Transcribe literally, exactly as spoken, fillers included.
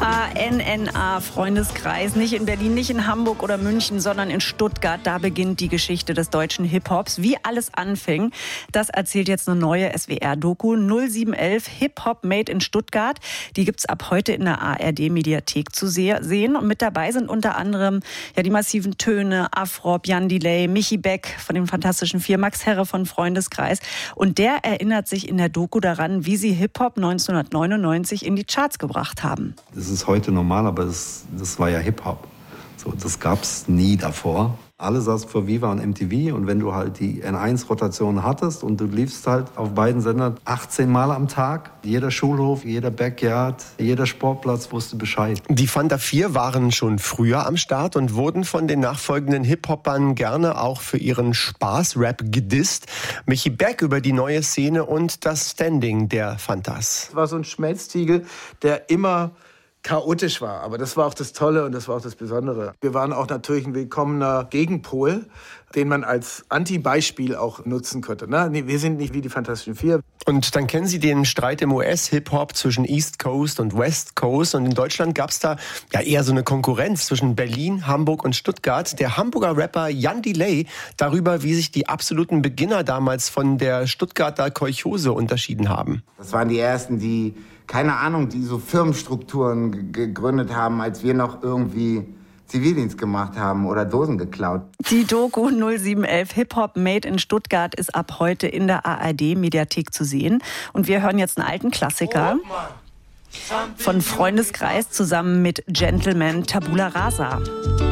A N N A, Freundeskreis. Nicht in Berlin, nicht in Hamburg oder München, sondern in Stuttgart. Da beginnt die Geschichte des deutschen Hip-Hops. Wie alles anfing, das erzählt jetzt eine neue S W R-Doku. null sieben elf Hip-Hop Made in Stuttgart. Die gibt's ab heute in der A R D-Mediathek zu sehen. Und mit dabei sind unter anderem ja die massiven Töne, Afrop, Jan Delay, Michi Beck von den Fantastischen Vier, Max Herre von Freundeskreis. Und der erinnert sich in der Doku daran, wie sie Hip-Hop neunzehnhundertneunundneunzig in die Charts gebracht haben. Das ist heute normal, aber das, das war ja Hip-Hop. So, das gab's nie davor. Alle saßen vor Viva und M T V und wenn du halt die N eins Rotation hattest und du liefst halt auf beiden Sendern achtzehn Mal am Tag, jeder Schulhof, jeder Backyard, jeder Sportplatz wusste Bescheid. Die Fanta vier waren schon früher am Start und wurden von den nachfolgenden Hip-Hopern gerne auch für ihren Spaß-Rap gedisst. Michi Beck über die neue Szene und das Standing der Fantas. Es war so ein Schmelztiegel, der immer chaotisch war, aber das war auch das Tolle und das war auch das Besondere. Wir waren auch natürlich ein willkommener Gegenpol, den man als Anti-Beispiel auch nutzen könnte. Ne? Nee, wir sind nicht wie die Fantastischen Vier. Und dann kennen Sie den Streit im U S-Hip-Hop zwischen East Coast und West Coast. Und in Deutschland gab es da ja eher so eine Konkurrenz zwischen Berlin, Hamburg und Stuttgart. Der Hamburger Rapper Jan Delay darüber, wie sich die absoluten Beginner damals von der Stuttgarter Kolchose unterschieden haben. Das waren die Ersten, die keine Ahnung, die so Firmenstrukturen gegründet haben, als wir noch irgendwie Zivildienst gemacht haben oder Dosen geklaut. Die Doku null sieben elf Hip-Hop Made in Stuttgart ist ab heute in der A R D-Mediathek zu sehen. Und wir hören jetzt einen alten Klassiker von Freundeskreis zusammen mit Gentleman Tabula Rasa.